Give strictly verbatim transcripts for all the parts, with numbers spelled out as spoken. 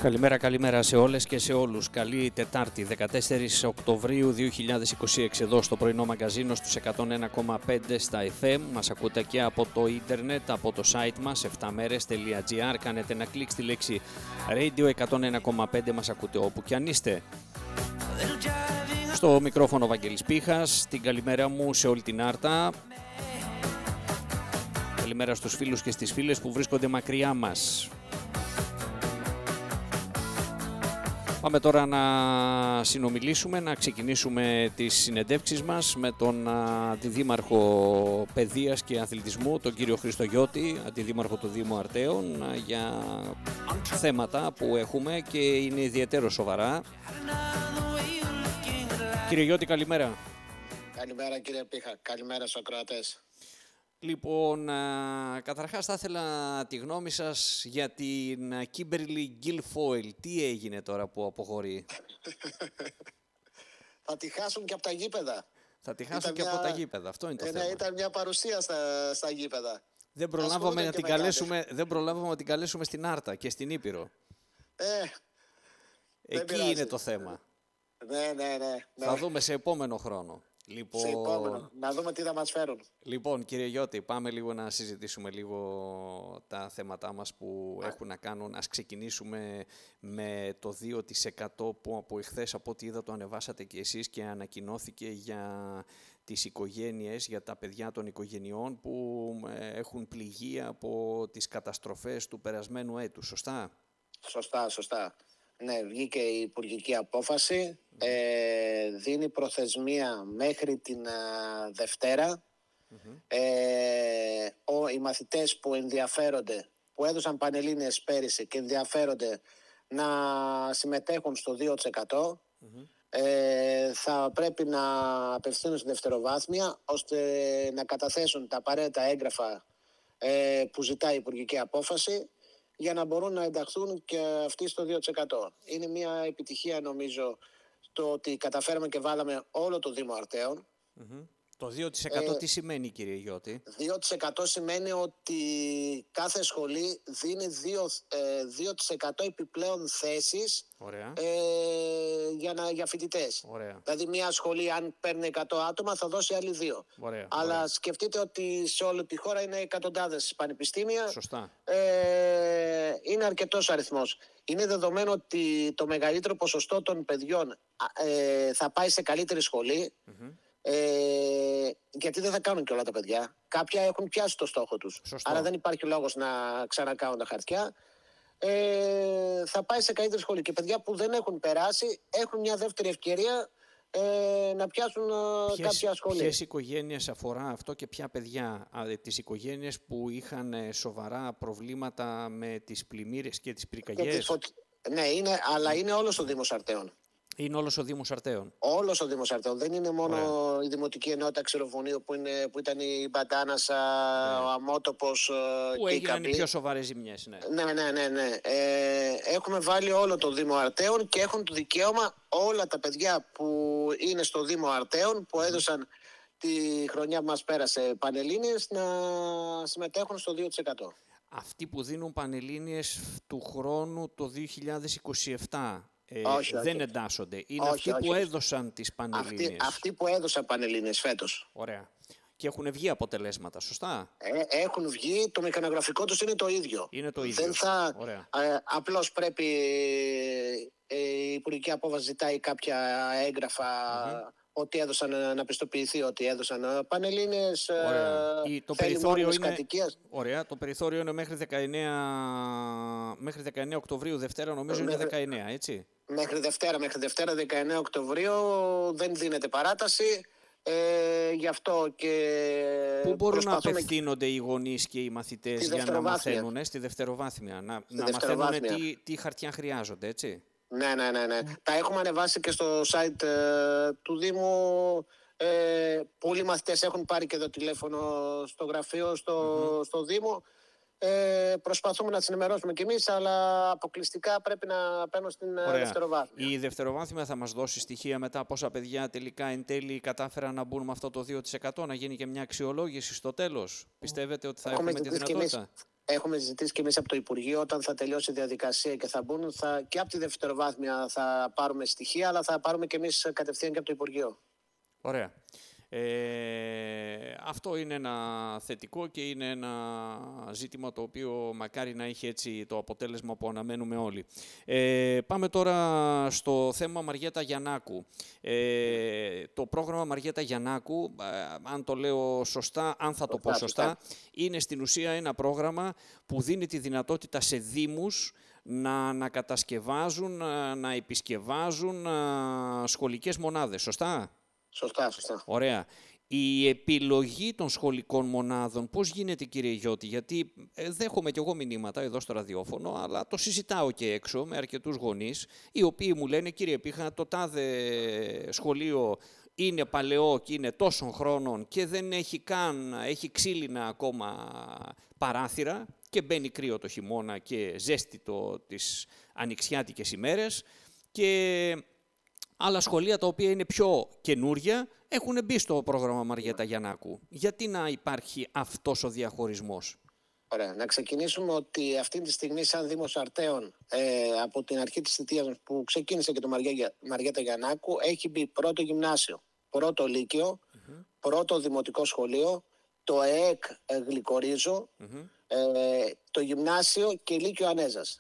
Καλημέρα, καλημέρα σε όλες και σε όλους. Καλή Τετάρτη, δεκατέσσερις Οκτωβρίου δύο χιλιάδες είκοσι έξι, εδώ στο πρωινό μαγκαζίνο στους εκατόν ένα κόμμα πέντε στα εφ εμ. Μας ακούτε και από το ίντερνετ, από το site μας εφτά μέρες τελεία τζι άρ. Κάνετε ένα κλικ στη λέξη Radio εκατόν ένα κόμμα πέντε, μας ακούτε όπου και αν είστε. Στο μικρόφωνο Βαγγέλης Πίχας, την καλημέρα μου σε όλη την Άρτα. Καλημέρα στους φίλους και στις φίλες που βρίσκονται μακριά μας. Πάμε τώρα να συνομιλήσουμε, να ξεκινήσουμε τις συνεντεύξεις μας με τον Αντιδήμαρχο Παιδείας και Αθλητισμού, τον κύριο Χρήστο Γιώτη, Αντιδήμαρχο του Δήμου Αρτέων, για θέματα που έχουμε και είναι ιδιαίτερο σοβαρά. Κύριε Γιώτη, καλημέρα. Καλημέρα κύριε Πίχα, καλημέρα στους ακροατές. Λοιπόν, καταρχάς θα ήθελα τη γνώμη σας για την Kimberly Guilfoyle. Τι έγινε τώρα που αποχωρεί? Θα τη χάσουν και από τα γήπεδα. Θα τη χάσουν και μια... από τα γήπεδα, αυτό είναι το ε, θέμα. Ναι, ήταν μια παρουσία στα, στα γήπεδα. Δεν προλάβαμε, να την καλέσουμε, δεν προλάβαμε να την καλέσουμε στην Άρτα και στην Ήπειρο. Ε, Εκεί είναι το θέμα. Ναι, ναι, ναι. Θα ναι. δούμε σε επόμενο χρόνο. Λοιπόν, σε επόμενο. Να δούμε τι θα μας φέρουν. Λοιπόν, κύριε Γιώτη, πάμε λίγο να συζητήσουμε λίγο τα θέματά μας που Α. έχουν να κάνουν. Ας ξεκινήσουμε με το δύο τοις εκατό που από εχθές, από ό,τι είδα, το ανεβάσατε και εσείς και ανακοινώθηκε για τις οικογένειες, για τα παιδιά των οικογενειών που έχουν πληγεί από τις καταστροφές του περασμένου έτους. Σωστά? Σωστά, σωστά. Ναι, βγήκε η υπουργική απόφαση, mm-hmm. ε, δίνει προθεσμία μέχρι την ε, Δευτέρα. Mm-hmm. Ε, ο, οι μαθητές που ενδιαφέρονται, που έδωσαν πανελλήνιες πέρυσι και ενδιαφέρονται να συμμετέχουν στο δύο τοις εκατό, mm-hmm. ε, θα πρέπει να απευθύνουν στη δευτεροβάθμια, ώστε να καταθέσουν τα απαραίτητα έγγραφα ε, που ζητάει η υπουργική απόφαση, για να μπορούν να ενταχθούν και αυτοί στο δύο τοις εκατό. Είναι μια επιτυχία, νομίζω, το ότι καταφέραμε και βάλαμε όλο το Δήμο Αρτέων. Mm-hmm. Το δύο τοις εκατό ε, τι σημαίνει, κύριε Γιώτη? δύο τοις εκατό σημαίνει ότι κάθε σχολή δίνει δύο τοις εκατό επιπλέον θέσεις ε, για, να, για φοιτητές. Ωραία. Δηλαδή μια σχολή, αν παίρνει εκατό άτομα, θα δώσει άλλοι δύο. Ωραία. Αλλά Ωραία. Σκεφτείτε ότι σε όλη τη χώρα είναι εκατοντάδες πανεπιστήμια. Σωστά. Ε, είναι αρκετός αριθμός. Είναι δεδομένο ότι το μεγαλύτερο ποσοστό των παιδιών ε, θα πάει σε καλύτερη σχολή. Mm-hmm. Ε, γιατί δεν θα κάνουν και όλα τα παιδιά. Κάποια έχουν πιάσει το στόχο τους. Σωστό. Άρα δεν υπάρχει λόγος να ξανακάνουν τα χαρτιά. Ε, θα πάει σε καλύτερη σχολή. Και παιδιά που δεν έχουν περάσει έχουν μια δεύτερη ευκαιρία ε, να πιάσουν ποιες, κάποια σχολή. Ποιες οικογένειες αφορά αυτό και ποια παιδιά? Τις οικογένειες που είχαν σοβαρά προβλήματα με τις πλημμύρες και τις πυρκαγιές. Φω... Ναι, είναι, αλλά είναι όλος ο Δήμος Αρτέων. Είναι όλος ο Δήμος Αρτέων. Όλος ο Δήμος Αρτέων. Δεν είναι μόνο Ωραία. η Δημοτική Ενότητα Ξηροβουνίου που, είναι, που ήταν η Μπαντάνασα, ναι. ο Αμότοπος που και έγιναν η οι πιο σοβαρές ζημιές. Ναι, ναι, ναι. ναι, ναι. Ε, έχουμε βάλει όλο το Δήμο Αρτέων και έχουν το δικαίωμα όλα τα παιδιά που είναι στο Δήμο Αρτέων, που έδωσαν τη χρονιά που μας πέρασε πανελλήνιες, να συμμετέχουν στο δύο τοις εκατό. Αυτοί που δίνουν πανελλήνιες του χρόνου το δύο χιλιάδες είκοσι επτά. Ε, όχι, δεν όχι. εντάσσονται. Είναι όχι, αυτοί όχι, που όχι. έδωσαν τις πανελλήνιες. Αυτοί, αυτοί που έδωσαν πανελλήνιες φέτος. Ωραία. Και έχουν βγει αποτελέσματα, σωστά? Ε, έχουν βγει, το μηχανογραφικό τους είναι το ίδιο. Είναι το ίδιο. Δεν θα, Ωραία. Ε, απλώς πρέπει ε, η υπουργική απόφαση ζητάει κάποια έγγραφα mm-hmm. ότι έδωσαν να πιστοποιηθεί ότι έδωσαν πανελλήνιες. Το περιθώριο είναι, ωραία, το περιθώριο είναι μέχρι δεκαεννέα, μέχρι δεκαεννέα Οκτωβρίου, Δευτέρα νομίζω μέχρι, είναι δεκαεννέα, έτσι. Μέχρι Δευτέρα, μέχρι Δευτέρα δεκαεννέα Οκτωβρίου δεν δίνεται παράταση. Ε, γι' αυτό και πού μπορούν να απευθύνονται οι γονείς και οι μαθητές για να μαθαίνουν στη δευτεροβάθμια, να, στη να δευτεροβάθμια. μαθαίνουν τι, τι χαρτιά χρειάζονται, έτσι. Ναι, ναι, ναι, ναι. Τα έχουμε ανεβάσει και στο site ε, του Δήμου. Ε, πολλοί μαθητές έχουν πάρει και το τηλέφωνο στο γραφείο, στο, mm-hmm. στο Δήμο. Ε, προσπαθούμε να τις ενημερώσουμε κι εμείς, αλλά αποκλειστικά πρέπει να παίρνω στην Ωραία. δευτεροβάθμια. Η δευτεροβάθμια θα μας δώσει στοιχεία μετά πόσα παιδιά τελικά εν τέλει κατάφεραν να μπουν με αυτό το δύο τοις εκατό, να γίνει και μια αξιολόγηση στο τέλος. Πιστεύετε ότι θα έχουμε, έχουμε τη δυνατότητα? έχουμε ζητήσει και εμείς από το Υπουργείο, όταν θα τελειώσει η διαδικασία και θα μπουν, θα, και από τη δευτεροβάθμια θα πάρουμε στοιχεία, αλλά θα πάρουμε και εμείς κατευθείαν και από το Υπουργείο. Ωραία. Ε, αυτό είναι ένα θετικό και είναι ένα ζήτημα το οποίο μακάρι να έχει έτσι το αποτέλεσμα που αναμένουμε όλοι. Ε, πάμε τώρα στο θέμα Μαριέτα Γιαννάκου. Ε, το πρόγραμμα Μαριέτα Γιαννάκου, ε, αν το λέω σωστά, αν θα το πω σωστά, είναι στην ουσία ένα πρόγραμμα που δίνει τη δυνατότητα σε δήμους να, να κατασκευάζουν, να, να επισκευάζουν να, σχολικές μονάδες, σωστά? Σωστά, σωστά. Ωραία. Η επιλογή των σχολικών μονάδων πώς γίνεται, κύριε Γιώτη? Γιατί ε, δέχομαι κι εγώ μηνύματα εδώ στο ραδιόφωνο, αλλά το συζητάω και έξω με αρκετούς γονείς, οι οποίοι μου λένε, κύριε Πίχα, το τάδε σχολείο είναι παλαιό και είναι τόσων χρόνων και δεν έχει καν, έχει ξύλινα ακόμα παράθυρα και μπαίνει κρύο το χειμώνα και ζέστη το τις ανοιξιάτικες ημέρες, και άλλα σχολεία τα οποία είναι πιο καινούρια έχουν μπει στο πρόγραμμα Μαριέτα Γιαννάκου. Γιατί να υπάρχει αυτός ο διαχωρισμός? Ωραία. Να ξεκινήσουμε ότι αυτή τη στιγμή, σαν Δήμος Αρτέων, ε, από την αρχή της θητείας που ξεκίνησε και το Μαριέτα Γιαννάκου, έχει μπει πρώτο γυμνάσιο, πρώτο λύκειο, mm-hmm. πρώτο δημοτικό σχολείο, το ΕΕΚ Γλυκορίζο, mm-hmm. ε, το γυμνάσιο και λύκειο Ανέζας.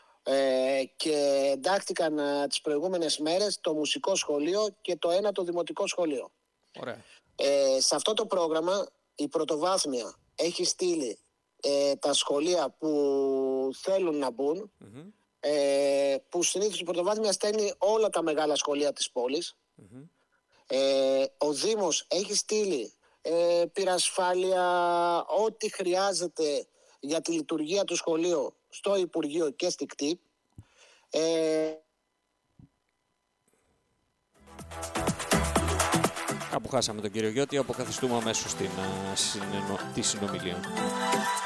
Ε, και εντάχθηκαν ε, τις προηγούμενες μέρες το μουσικό σχολείο και το ένατο δημοτικό σχολείο. Ωραία. Ε, σε αυτό το πρόγραμμα η πρωτοβάθμια έχει στείλει ε, τα σχολεία που θέλουν να μπουν, mm-hmm. ε, που συνήθως η πρωτοβάθμια στέλνει όλα τα μεγάλα σχολεία της πόλης. Mm-hmm. ε, ο Δήμος έχει στείλει ε, πυρασφάλεια, ό,τι χρειάζεται για τη λειτουργία του σχολείου στο Υπουργείο και στη ΚΤΙΠ. Ε... Κάπου χάσαμε τον κύριο Γιώτη, αποκαθιστούμε αμέσως την, τη συνομιλία.